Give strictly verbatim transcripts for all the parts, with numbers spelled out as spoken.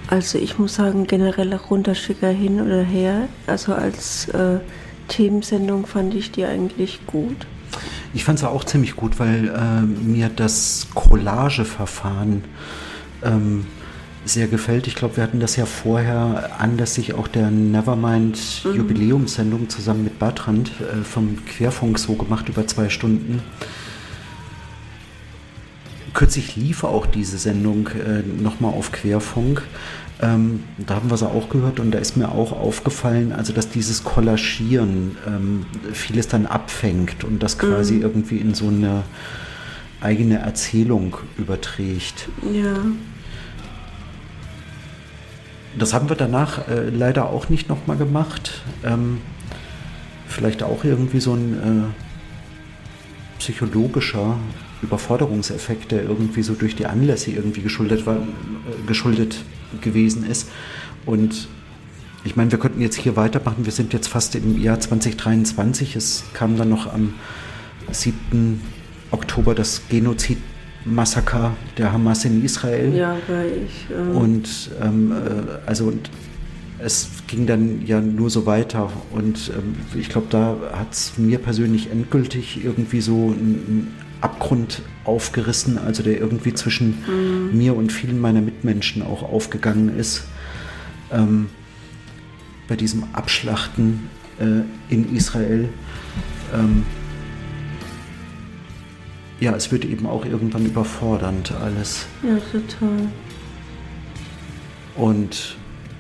Also ich muss sagen, generell auch Runterschicker hin oder her. Also als äh, Themensendung fand ich die eigentlich gut. Ich fand es auch ziemlich gut, weil äh, mir das Collageverfahren ähm, sehr gefällt. Ich glaube, wir hatten das ja vorher anlässlich auch der Nevermind mhm. Jubiläumssendung zusammen mit Bertrand äh, vom Querfunk so gemacht über zwei Stunden. Kürzlich lief auch diese Sendung äh, nochmal auf Querfunk. Ähm, da haben wir sie auch gehört und da ist mir auch aufgefallen, also dass dieses Kollagieren ähm, vieles dann abfängt und das quasi mhm. irgendwie in so eine eigene Erzählung überträgt. Ja. Das haben wir danach äh, leider auch nicht nochmal gemacht. Ähm, vielleicht auch irgendwie so ein äh, psychologischer Überforderungseffekt, der irgendwie so durch die Anlässe irgendwie geschuldet war, äh, geschuldet gewesen ist. Und ich meine, wir könnten jetzt hier weitermachen. Wir sind jetzt fast im Jahr zwanzig dreiundzwanzig. Es kam dann noch am siebten Oktober das Genozidmassaker der Hamas in Israel. Ja, weil ich... Ähm und ähm, äh, also und es ging dann ja nur so weiter. Und ähm, ich glaube, da hat es mir persönlich endgültig irgendwie so ein Abgrund aufgerissen, also der irgendwie zwischen mhm. mir und vielen meiner Mitmenschen auch aufgegangen ist. Ähm, bei diesem Abschlachten äh, in Israel. Ähm, ja, es wird eben auch irgendwann überfordernd alles. Ja, total. Und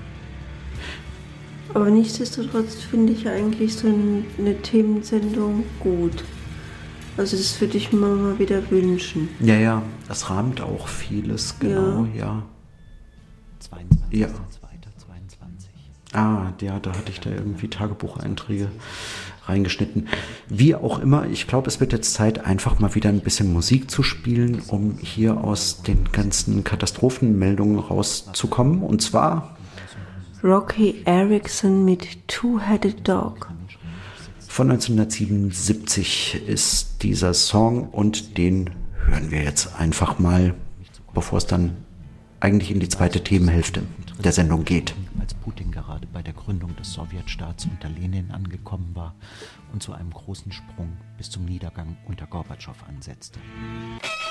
aber nichtsdestotrotz finde ich ja eigentlich so eine Themensendung gut. Also das würde ich mir mal wieder wünschen. Ja, ja, das rahmt auch vieles, genau, ja. ja. zweiundzwanzigster Ja. zweiter zweiundzwanzig. Ah, ja, da hatte ich da irgendwie Tagebucheinträge reingeschnitten. Wie auch immer, ich glaube, es wird jetzt Zeit, einfach mal wieder ein bisschen Musik zu spielen, um hier aus den ganzen Katastrophenmeldungen rauszukommen. Und zwar Rocky Erickson mit Two-Headed Dog. Von neunzehnhundertsiebenundsiebzig ist dieser Song und den hören wir jetzt einfach mal, bevor es dann eigentlich in die zweite Themenhälfte der Sendung geht. Als Putin gerade bei der Gründung des Sowjetstaats unter Lenin angekommen war und zu einem großen Sprung bis zum Niedergang unter Gorbatschow ansetzte.